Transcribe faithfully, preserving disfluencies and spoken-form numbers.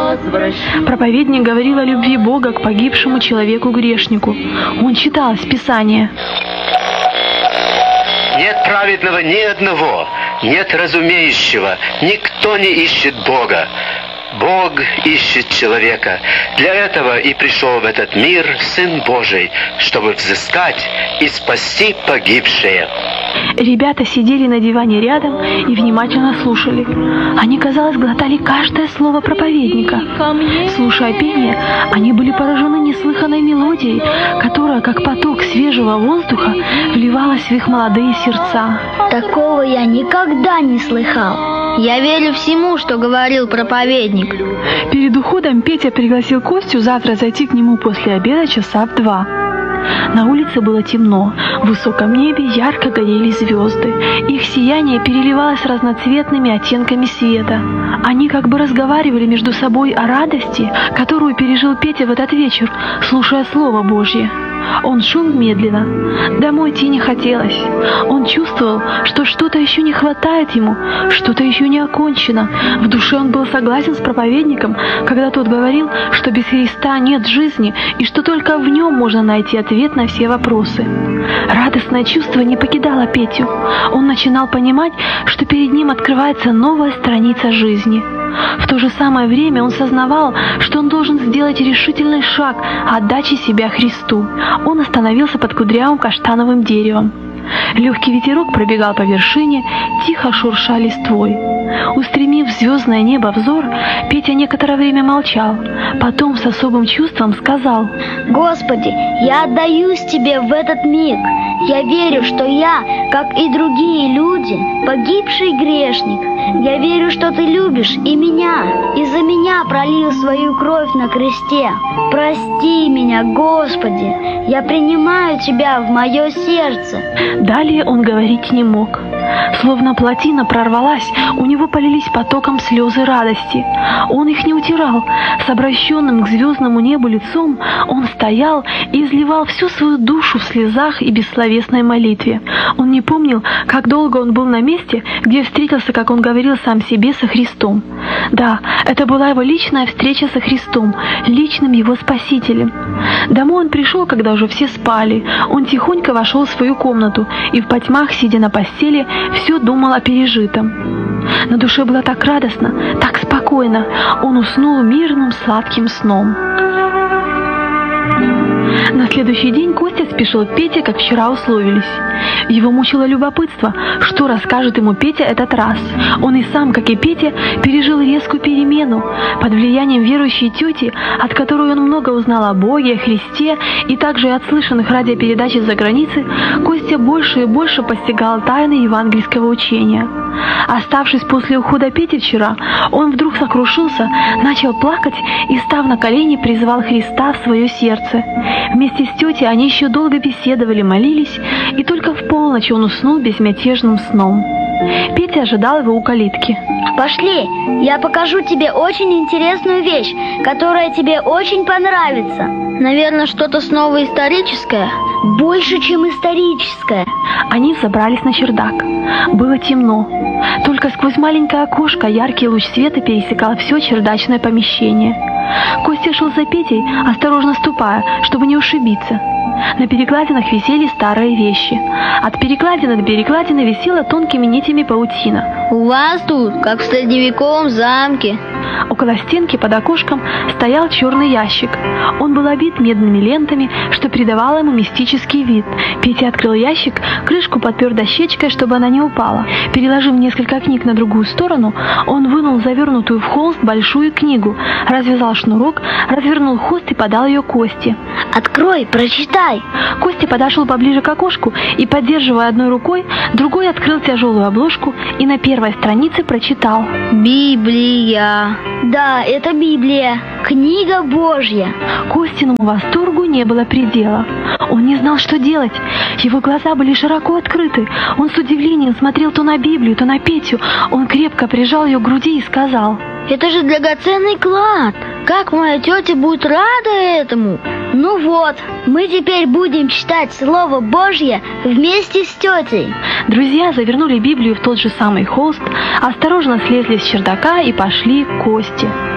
возвращу. Проповедник говорил о любви Бога к погибшему человеку-грешнику. Он читал из Писания. Нет праведного ни одного, нет разумеющего, никто не ищет Бога. Бог ищет человека. Для этого и пришел в этот мир Сын Божий, чтобы взыскать и спасти погибшие. Ребята сидели на диване рядом и внимательно слушали. Они, казалось, глотали каждое слово проповедника. Слушая пение, они были поражены неслыханной мелодией, которая, как поток свежего воздуха, вливалась в их молодые сердца. Такого я никогда не слыхал. Я верю всему, что говорил проповедник. Перед уходом Петя пригласил Костю завтра зайти к нему после обеда часа в два. На улице было темно, в высоком небе ярко горели звезды. Их сияние переливалось разноцветными оттенками света. Они как бы разговаривали между собой о радости, которую пережил Петя в этот вечер, слушая Слово Божье. Он шел медленно. Домой идти не хотелось. Он чувствовал, что что-то еще не хватает ему, что-то еще не окончено. В душе он был согласен с проповедником, когда тот говорил, что без Христа нет жизни и что только в нем можно найти ответ на все вопросы. Радостное чувство не покидало Петю. Он начинал понимать, что перед ним открывается новая страница жизни. В то же самое время он сознавал, что он должен сделать решительный шаг отдачи себя Христу. Он остановился под кудрявым каштановым деревом. Легкий ветерок пробегал по вершине, тихо шурша листвой. Устремив в звездное небо взор, Петя некоторое время молчал. Потом с особым чувством сказал: «Господи, я отдаюсь Тебе в этот миг. Я верю, что я, как и другие люди, погибший грешник. Я верю, что Ты любишь и меня, и за меня пролил свою кровь на кресте. Прости меня, Господи, я принимаю Тебя в мое сердце». Далее он говорить не мог. Словно плотина прорвалась, у него полились потоком слезы радости. Он их не утирал. С обращенным к звездному небу лицом он стоял и изливал всю свою душу в слезах и бессловесной молитве. Он не помнил, как долго он был на месте, где встретился, как он говорил сам себе, со Христом. Да, это была его личная встреча со Христом, личным его Спасителем. Домой он пришел, когда уже все спали. Он тихонько вошел в свою комнату и в потьмах, сидя на постели, все думал о пережитом. На душе было так радостно, так спокойно. Он уснул мирным сладким сном. На следующий день Костя спешил к Пете, как вчера условились. Его мучило любопытство, что расскажет ему Петя этот раз. Он и сам, как и Петя, пережил резкую перемену. Под влиянием верующей тети, от которой он много узнал о Боге, о Христе и также и от слышанных радиопередач из-за границы, Костя больше и больше постигал тайны евангельского учения. Оставшись после ухода Пети вчера, он вдруг сокрушился, начал плакать и, став на колени, призвал Христа в свое сердце. Вместе с тетей они еще долго беседовали, молились, и только в полночь он уснул безмятежным сном. Петя ожидал его у калитки. «Пошли, я покажу тебе очень интересную вещь, которая тебе очень понравится. Наверное, что-то снова историческое?» «Больше, чем историческое». Они забрались на чердак. Было темно. Только сквозь маленькое окошко яркий луч света пересекал все чердачное помещение. Костя шел за Петей, осторожно ступая, чтобы не ушибиться. На перекладинах висели старые вещи. От перекладины до перекладины висела тонкими нитями паутина. «У вас тут, как в средневековом замке». Около стенки под окошком стоял черный ящик. Он был обит медными лентами, что придавало ему мистический вид. Петя открыл ящик, крышку подпер дощечкой, чтобы она не упала. Переложив несколько книг на другую сторону, он вынул завернутую в холст большую книгу, развязал шнурок, развернул холст и подал ее Косте. «Открой, прочитай!» Костя подошел поближе к окошку и, поддерживая одной рукой, другой открыл тяжелую обложку и на первой странице прочитал: «Библия». «Да, это Библия, книга Божья». Костиному восторгу не было предела. Он не знал, что делать. Его глаза были широко открыты. Он с удивлением смотрел то на Библию, то на Петю. Он крепко прижал ее к груди и сказал: «Это же драгоценный клад! Как моя тетя будет рада этому!» «Ну вот, мы теперь будем читать Слово Божье вместе с тетей». Друзья завернули Библию в тот же самый холст, осторожно слезли с чердака и пошли к Косте.